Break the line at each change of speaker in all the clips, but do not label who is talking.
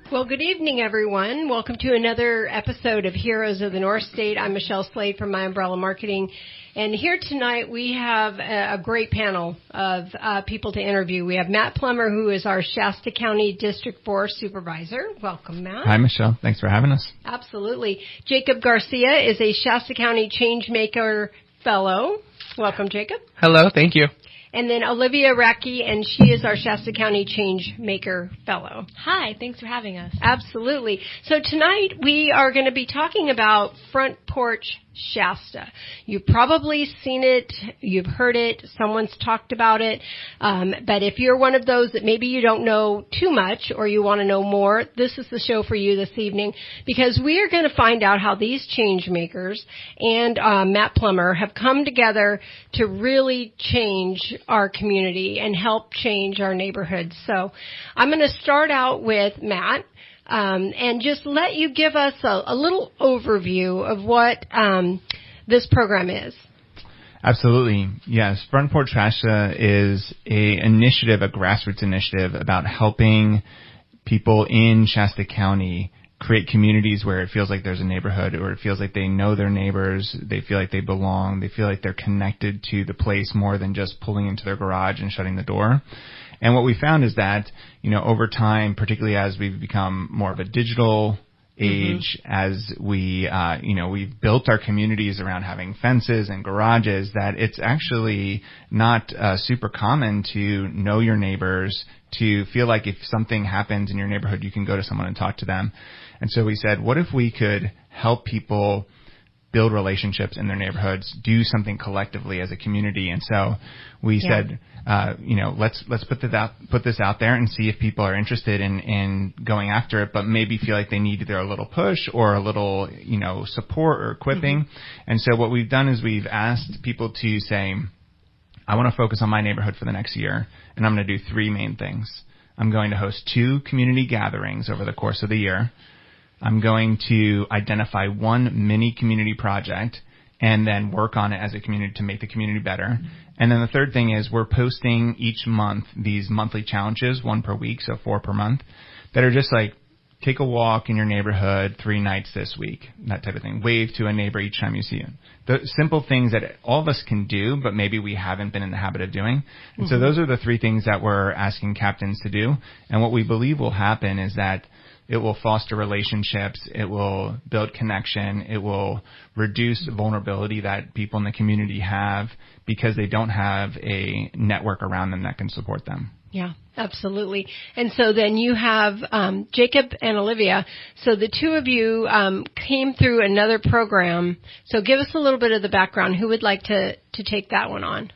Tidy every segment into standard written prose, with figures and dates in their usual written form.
Well, good evening, everyone. Welcome to another episode of Heroes of the North State. I'm Michelle Slade from My Umbrella Marketing. And here tonight we have a great panel of people to interview. We have Matt Plummer, who is our Shasta County District 4 Supervisor. Welcome, Matt.
Hi, Michelle. Thanks for having us.
Absolutely. Jacob Garcia is a Shasta County Changemaker Fellow. Welcome, Jacob.
Hello. Thank you.
And then Olivia Racky, and she is our Shasta County Changemaker Fellow.
Hi, thanks for having us.
Absolutely. So tonight we are going to be talking about Front Porch Shasta. You've probably seen it, you've heard it, someone's talked about it, but if you're one of those that maybe you don't know too much or you want to know more, this is the show for you this evening, because we are going to find out how these change makers and Matt Plummer have come together to really change our community and help change our neighborhoods. So I'm going to start out with Matt. And just let you give us a little overview of what this program is.
Absolutely. Yes. Front Porch Shasta is a grassroots initiative about helping people in Shasta County create communities where it feels like there's a neighborhood, or it feels like they know their neighbors, they feel like they belong, they feel like they're connected to the place more than just pulling into their garage and shutting the door. And what we found is that, over time, particularly as we've become more of a digital age, as we've built our communities around having fences and garages, that it's actually not super common to know your neighbors, to feel like if something happens in your neighborhood, you can go to someone and talk to them. And so we said, what if we could help people build relationships in their neighborhoods, do something collectively as a community? And so we said, let's put this out there and see if people are interested in going after it, but maybe feel like they need either a little push or a little, support or equipping. And so what we've done is we've asked people to say, I want to focus on my neighborhood for the next year, and I'm going to do three main things. I'm going to host 2 community gatherings over the course of the year. I'm going to identify one mini community project and then work on it as a community to make the community better. And then the third thing is we're posting each month these monthly challenges, 1 per week, so 4 per month, that are just like, take a walk in your neighborhood 3 nights this week, that type of thing. Wave to a neighbor each time you see him. The simple things that all of us can do, but maybe we haven't been in the habit of doing. And so those are the 3 things that we're asking captains to do. And what we believe will happen is that it will foster relationships. It will build connection. It will reduce vulnerability that people in the community have because they don't have a network around them that can support them.
Yeah, absolutely. And so then you have Jacob and Olivia. So the 2 of you came through another program. So give us a little bit of the background. Who would like to take that one on?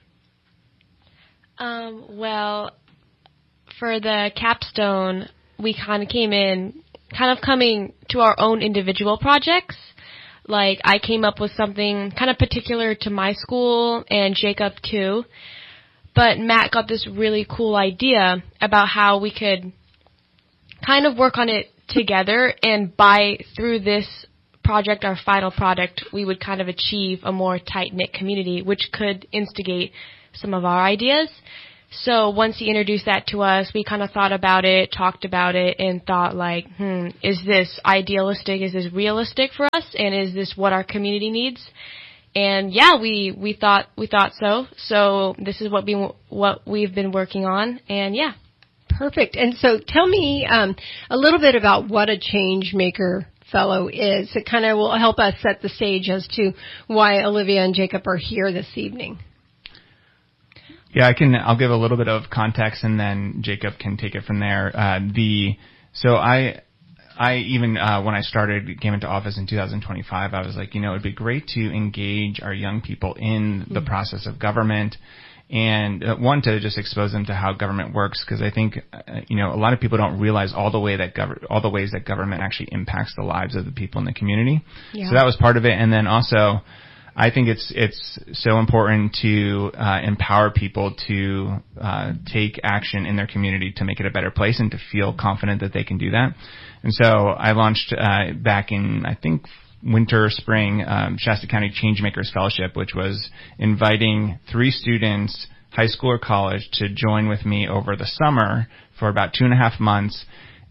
Well, for the capstone, we kind of came in coming to our own individual projects. Like, I came up with something kind of particular to my school, and Jacob too. But Matt got this really cool idea about how we could kind of work on it together, and through this project, our final product, we would kind of achieve a more tight-knit community, which could instigate some of our ideas. So once he introduced that to us, we kind of thought about it, talked about it, and thought like, is this idealistic? Is this realistic for us? And is this what our community needs? And yeah, we thought so. So this is what we've been working on, and yeah.
Perfect. And so tell me a little bit about what a change maker fellow is. It kind of will help us set the stage as to why Olivia and Jacob are here this evening.
Yeah, I'll give a little bit of context, and then Jacob can take it from there. So I even, when I came into office in 2025, I was like, it'd be great to engage our young people in the process of government, and one, to just expose them to how government works, because I think, a lot of people don't realize all the ways that government actually impacts the lives of the people in the community. Yeah. So that was part of it, and then also, I think it's so important to empower people to take action in their community to make it a better place and to feel confident that they can do that. And so I launched back in, I think, winter, spring, Shasta County Changemakers Fellowship, which was inviting 3 students, high school or college, to join with me over the summer for about 2.5 months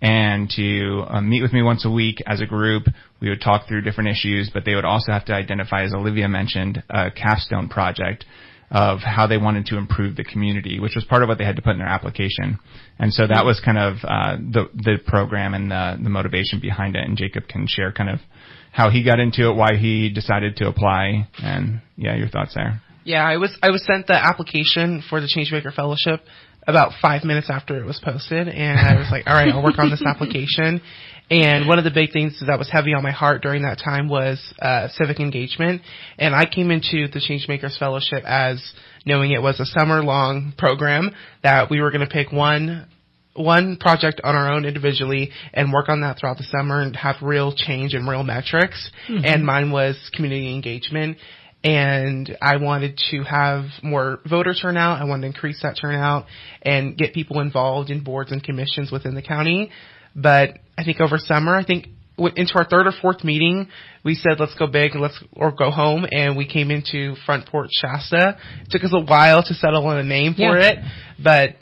and to meet with me once a week as a group. We would talk through different issues, but they would also have to identify, as Olivia mentioned, a capstone project of how they wanted to improve the community, which was part of what they had to put in their application. And so that was kind of the program and the motivation behind it. And Jacob can share kind of how he got into it, why he decided to apply, and your thoughts there.
Yeah, I was sent the application for the Changemaker Fellowship about 5 minutes after it was posted, and I was like, all right, I'll work on this application. And one of the big things that was heavy on my heart during that time was civic engagement. And I came into the Changemakers Fellowship as knowing it was a summer-long program that we were going to pick one project on our own individually and work on that throughout the summer and have real change and real metrics. Mm-hmm. And mine was community engagement. And I wanted to have more voter turnout. I wanted to increase that turnout and get people involved in boards and commissions within the county. But I think over summer, into our third or fourth meeting, we said, let's go big or go home. And we came into Front Porch Shasta. It took us a while to settle on a name for it. But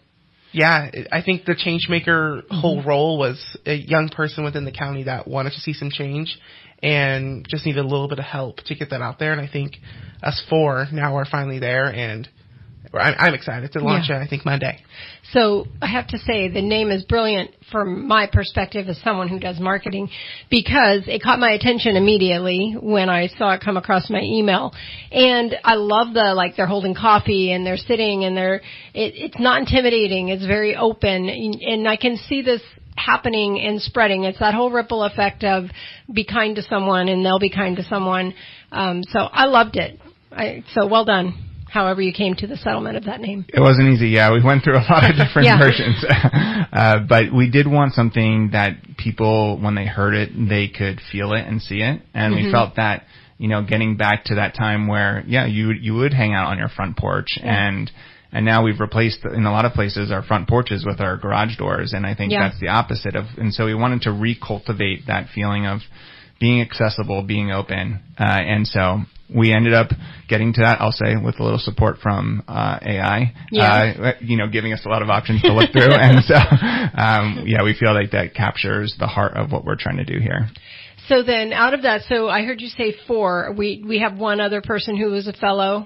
I think the Changemaker whole role was a young person within the county that wanted to see some change and just needed a little bit of help to get that out there. And I think us four now are finally there, and I'm excited to launch it, I think, Monday.
So I have to say the name is brilliant from my perspective as someone who does marketing, because it caught my attention immediately when I saw it come across my email. And I love they're holding coffee and they're sitting and it's not intimidating. It's very open. And I can see this happening and spreading. It's that whole ripple effect of be kind to someone and they'll be kind to someone. So I loved it. So well done. However you came to the settlement of that name. It
wasn't easy. Yeah, we went through a lot of different versions. But we did want something that people, when they heard it, they could feel it and see it. And we felt that, getting back to that time where, you would hang out on your front porch. And now we've replaced, in a lot of places, our front porches with our garage doors. And I think that's the opposite of, and so we wanted to recultivate that feeling of being accessible, being open. And so we ended up getting to that, I'll say, with a little support from AI, giving us a lot of options to look through. And so, we feel like that captures the heart of what we're trying to do here.
So then out of that, so I heard you say 4. We have one other person who was a fellow.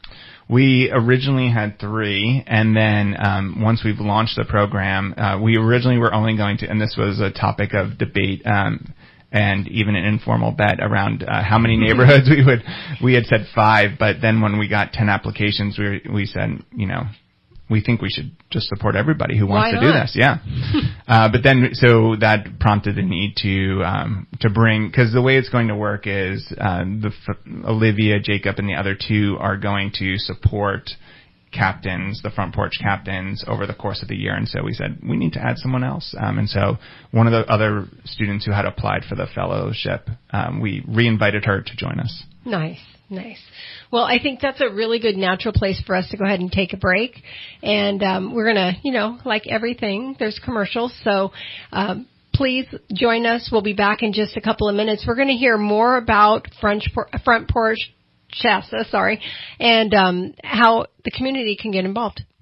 We originally had 3, and then once we've launched the program, we originally were only going to, and this was a topic of debate, and even an informal bet around how many neighborhoods we had said 5, but then when we got 10 applications, we said, we think we should just support everybody who wants to do this. Yeah. But then, so that prompted the need to bring, because the way it's going to work is Olivia, Jacob, and the other 2 are going to support captains, the Front Porch captains, over the course of the year. And so we said, we need to add someone else. And so one of the other students who had applied for the fellowship, we re-invited her to join us.
Nice. Well, I think that's a really good natural place for us to go ahead and take a break. And we're going to, like everything, there's commercials. So please join us. We'll be back in just a couple of minutes. We're going to hear more about Front Porch Shasta, and how the community can get involved.